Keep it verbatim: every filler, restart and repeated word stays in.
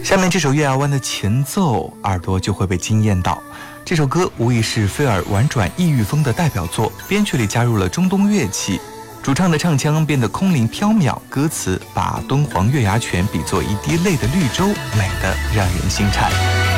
下面这首月牙湾的前奏，耳朵就会被惊艳到。这首歌无疑是菲尔婉转异域风的代表作，编曲里加入了中东乐器，主唱的唱腔变得空灵飘渺，歌词把敦煌月牙泉比作一滴泪的绿洲，美得让人心颤。